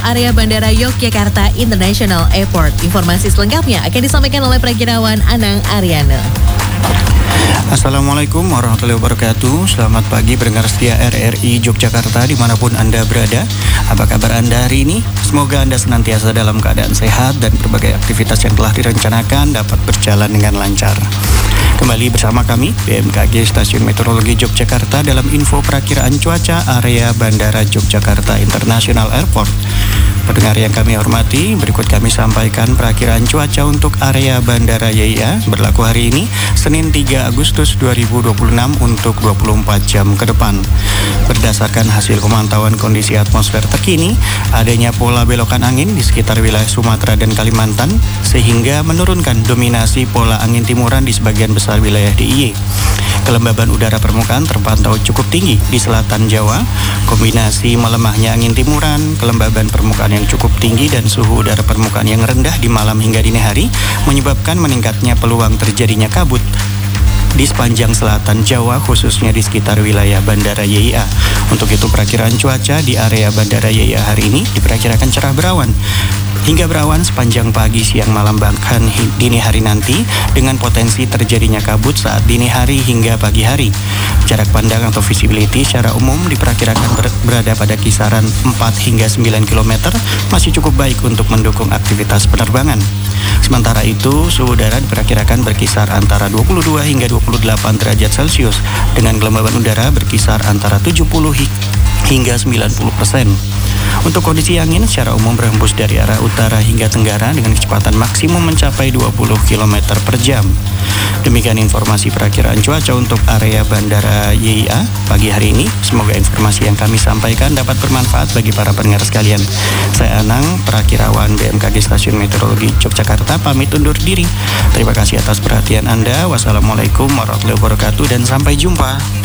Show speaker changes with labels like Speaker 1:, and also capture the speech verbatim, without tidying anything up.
Speaker 1: area Bandara Yogyakarta International Airport. Informasi selengkapnya akan disampaikan oleh Prakirawan Anang Aryana.
Speaker 2: Assalamualaikum warahmatullahi wabarakatuh. Selamat pagi pendengar setia R R I Yogyakarta dimanapun Anda berada. Apa kabar Anda hari ini? Semoga Anda senantiasa dalam keadaan sehat dan berbagai aktivitas yang telah direncanakan dapat berjalan dengan lancar. Kembali bersama kami B M K G Stasiun Meteorologi Yogyakarta dalam info perakiraan cuaca area Bandara Yogyakarta International Airport. Pendengar yang kami hormati, berikut kami sampaikan perakiraan cuaca untuk area Bandara Y I A berlaku hari ini, Senin tiga Agustus dua ribu dua puluh enam untuk dua puluh empat jam ke depan. Berdasarkan hasil pemantauan kondisi atmosfer terkini, adanya pola belokan angin di sekitar wilayah Sumatera dan Kalimantan, sehingga menurunkan dominasi pola angin timuran di sebagian besar wilayah D I Y. Kelembaban udara permukaan terpantau cukup tinggi di selatan Jawa. Kombinasi melemahnya angin timuran, kelembaban permukaan yang cukup tinggi dan suhu udara permukaan yang rendah di malam hingga dini hari menyebabkan meningkatnya peluang terjadinya kabut di sepanjang selatan Jawa, khususnya di sekitar wilayah Bandara Y I A. Untuk itu perakiraan cuaca di area Bandara Y I A hari ini diperkirakan cerah berawan hingga berawan sepanjang pagi, siang, malam, bahkan dini hari nanti dengan potensi terjadinya kabut saat dini hari hingga pagi hari. Jarak pandang atau visibility secara umum diperkirakan ber- berada pada kisaran empat hingga sembilan kilometer, masih cukup baik untuk mendukung aktivitas penerbangan. Sementara itu, suhu udara diperkirakan berkisar antara dua puluh dua hingga dua puluh delapan derajat Celcius dengan kelembaban udara berkisar antara tujuh puluh hingga sembilan puluh persen. Untuk kondisi angin secara umum berhembus dari arah utara hingga tenggara dengan kecepatan maksimum mencapai dua puluh kilometer per jam. Demikian informasi perakiraan cuaca untuk area Bandara Y I A pagi hari ini. Semoga informasi yang kami sampaikan dapat bermanfaat bagi para pendengar sekalian. Saya Anang, Prakirawan B M K G Stasiun Meteorologi Yogyakarta, pamit undur diri. Terima kasih atas perhatian Anda. Wassalamualaikum warahmatullahi wabarakatuh dan sampai jumpa.